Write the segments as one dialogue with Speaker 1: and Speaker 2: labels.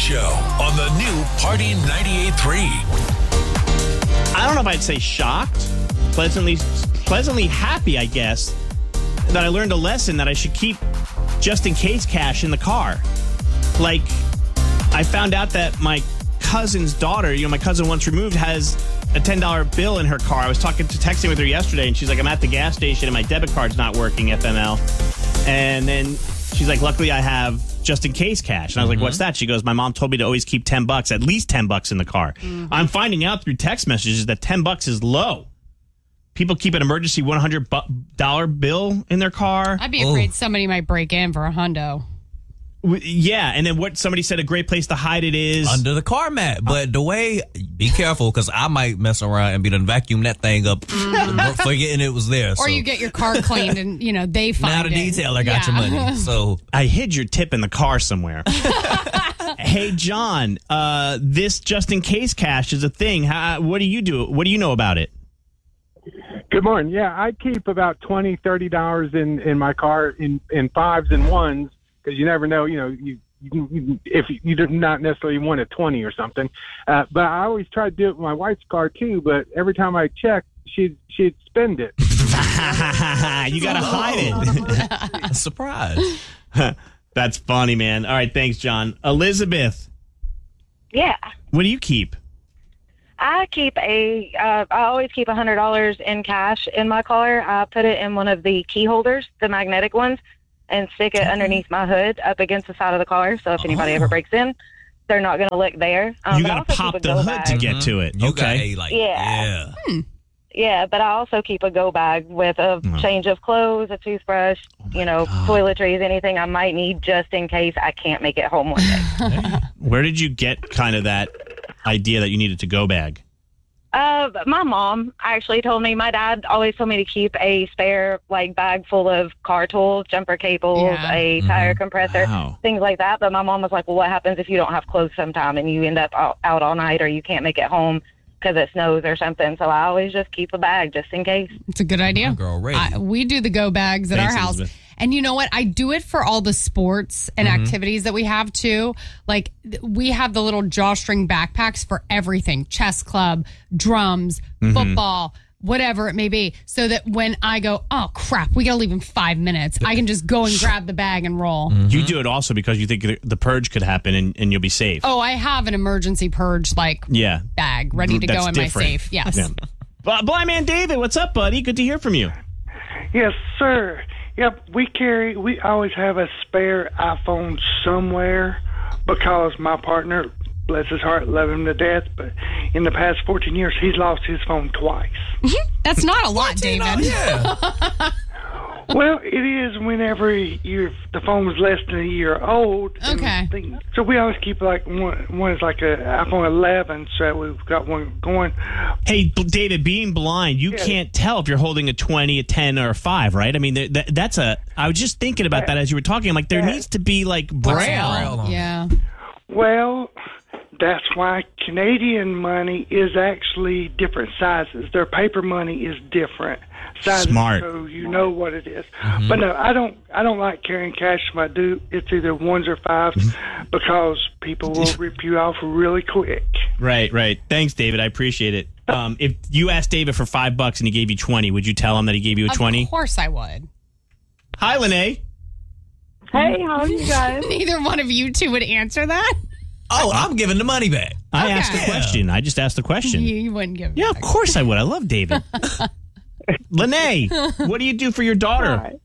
Speaker 1: Show on the new Party 98.3.
Speaker 2: I don't know if I'd say shocked, pleasantly happy, I guess, that I learned a lesson that I should keep just in case cash in the car. Like, I found out that my cousin's daughter, my cousin once removed, has a $10 bill in her car. I was texting with her yesterday, and she's like, I'm at the gas station and my debit card's not working, FML. And then she's like, luckily I have just in case cash. And I was like, what's that? She goes, my mom told me to always keep $10, at least $10 in the car. Mm-hmm. I'm finding out through text messages that $10 is low. People keep an emergency $100 bill in their car.
Speaker 3: I'd be afraid somebody might break in for a hundo.
Speaker 2: Yeah, and then what somebody said a great place to hide it is
Speaker 4: under the car mat. But the way, be careful, because I might mess around and be done vacuum that thing up, forgetting it was there.
Speaker 3: Or you get your car cleaned and they find it.
Speaker 4: Now the detailer got your money. So
Speaker 2: I hid your tip in the car somewhere. Hey, John, this just in case cash is a thing. What do you do? What do you know about it?
Speaker 5: Good morning. Yeah, I keep about $20, $30 in my car in fives and ones. Because you never know, if you do not necessarily want a 20 or something. But I always try to do it with my wife's car, too. But every time I check, she'd spend it.
Speaker 2: You got to hide it.
Speaker 4: Surprise.
Speaker 2: That's funny, man. All right, thanks, John. Elizabeth.
Speaker 6: Yeah.
Speaker 2: What do you keep?
Speaker 6: I always keep $100 in cash in my car. I put it in one of the key holders, the magnetic ones, and stick it underneath my hood up against the side of the car. So if anybody ever breaks in, they're not going to look there.
Speaker 2: You got to pop the hood to get to it. Okay.
Speaker 6: Yeah, but I also keep a go bag with a change of clothes, a toothbrush, toiletries, anything I might need just in case I can't make it home one day.
Speaker 2: Where did you get kind of that idea that you needed to go bag?
Speaker 6: My mom actually told me. My dad always told me to keep a spare bag full of car tools, jumper cables, a tire compressor, things like that. But my mom was like, well, what happens if you don't have clothes sometime and you end up out all night or you can't make it home because it snows or something? So I always just keep a bag just in case.
Speaker 3: It's a good idea.
Speaker 4: Girl,
Speaker 3: we do the go bags at our house. Elizabeth. And you know what? I do it for all the sports and activities that we have, too. Like, we have the little drawstring backpacks for everything. Chess club, drums, football, whatever it may be. So that when I go, oh, crap, we got to leave in 5 minutes, I can just go and grab the bag and roll.
Speaker 2: You do it also because you think the purge could happen and you'll be safe.
Speaker 3: Oh, I have an emergency purge, bag ready to go in my safe. Yes.
Speaker 2: Yeah. Blind Man David, what's up, buddy? Good to hear from you.
Speaker 7: Yes, sir. Yep, we always have a spare iPhone somewhere because my partner, bless his heart, love him to death, but in the past 14 years, he's lost his phone twice.
Speaker 3: That's not a lot, David.
Speaker 7: Well, it is whenever the phone was less than a year old.
Speaker 3: Okay.
Speaker 7: So we always keep one is like an iPhone 11, so we've got one going.
Speaker 2: Hey, David, being blind, you can't tell if you're holding a 20, a 10, or a 5, right? I mean, that's I was just thinking about that as you were talking. I'm like, there needs to be braille.
Speaker 3: Yeah.
Speaker 7: Well, that's why Canadian money is actually different sizes. Their paper money is different sizes.
Speaker 2: Smart.
Speaker 7: So you know what it is. But no, I don't like carrying cash. If I do, it's either ones or fives because people will rip you off really quick.
Speaker 2: Right. Thanks, David. I appreciate it. If you asked David for $5 and he gave you 20, would you tell him that he gave you a 20?
Speaker 3: Of course I would.
Speaker 2: Hi, Lene.
Speaker 8: Hey, how are you guys?
Speaker 3: Neither one of you two would answer that.
Speaker 4: Oh, I'm giving the money back.
Speaker 2: I asked the question. I just asked the question.
Speaker 3: You wouldn't give it
Speaker 2: Yeah,
Speaker 3: back.
Speaker 2: of course I would. I love David. Lene, what do you do for your daughter?
Speaker 8: Right.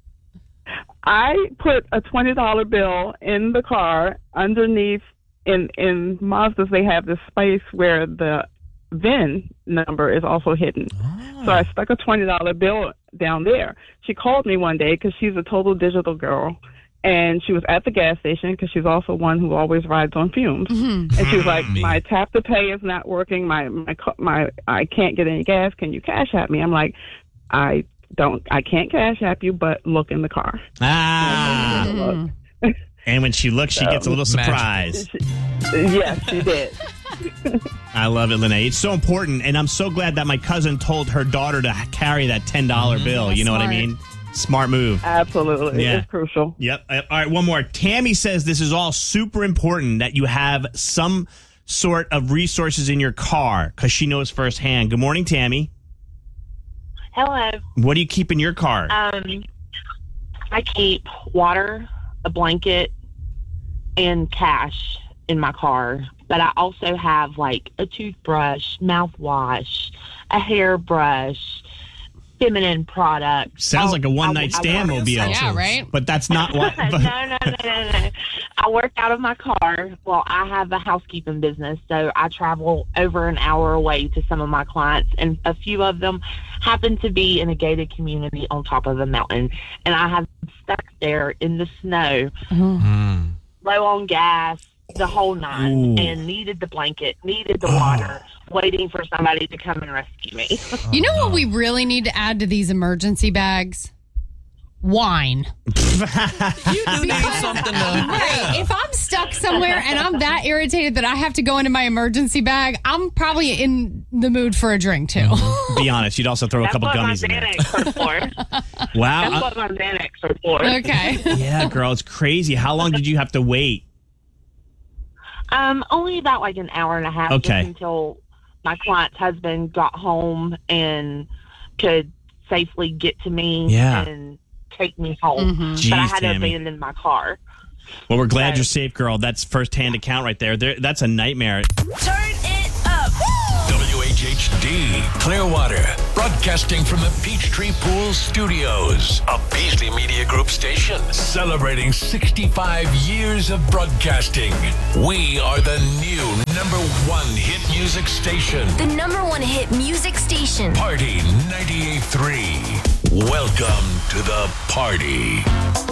Speaker 8: I put a $20 bill in the car underneath. In Mazdas, they have this space where the VIN number is also hidden. So I stuck a $20 bill down there. She called me one day because she's a total digital girl. And she was at the gas station because she's also one who always rides on fumes. And she was like, my tap to pay is not working. I can't get any gas. Can you cash app me? I'm like, I can't cash app you, but look in the car.
Speaker 2: And when she looks, she gets a little surprised.
Speaker 8: Yes, she did.
Speaker 2: I love it, Lene. It's so important, and I'm so glad that my cousin told her daughter to carry that $10 bill. You know what I mean? Smart move.
Speaker 8: Absolutely.
Speaker 2: Yeah.
Speaker 8: It's crucial.
Speaker 2: Yep. All right, one more. Tammy says this is all super important that you have some sort of resources in your car because she knows firsthand. Good morning, Tammy.
Speaker 9: Hello.
Speaker 2: What do you keep in your car?
Speaker 9: I keep water, a blanket, and cash in my car. But I also have like a toothbrush, mouthwash, a hairbrush, feminine products.
Speaker 2: Sounds like a one-night stand mobile.
Speaker 3: Yeah, right?
Speaker 2: But that's not what...
Speaker 9: No. I work out of my car. Well, I have a housekeeping business, so I travel over an hour away to some of my clients, and a few of them happen to be in a gated community on top of a mountain. And I have stuck there in the snow, low on gas, the whole nine, and needed the blanket, needed the water, waiting for somebody to come and rescue me.
Speaker 3: You know what we really need to add to these emergency bags? Wine.
Speaker 4: You do need something to...
Speaker 3: Right. If I'm stuck somewhere and I'm that irritated that I have to go into my emergency bag, I'm probably in the mood for a drink, too.
Speaker 2: Be honest, you'd also throw a couple gummies in there.
Speaker 9: That's what my Xanax are for.
Speaker 2: Wow.
Speaker 9: That's what my Xanax are for.
Speaker 3: Okay.
Speaker 2: Yeah, girl, it's crazy. How long did you have to wait?
Speaker 9: Only about like an hour and a half.
Speaker 2: Okay.
Speaker 9: Just until my client's husband got home and could safely get to me and take me home.
Speaker 2: Jeez,
Speaker 9: but I had
Speaker 2: Tammy.
Speaker 9: to abandon my car.
Speaker 2: Well, we're glad you're safe, girl. That's first-hand account right there. That's a nightmare.
Speaker 1: Turn it up. WHHD Clearwater, broadcasting from the Peachtree Pool Studios, a Beasley Media Group station celebrating 65 years of broadcasting. We are the new #1 hit music station.
Speaker 10: The #1 hit music station.
Speaker 1: Party 98.3. Welcome to the party.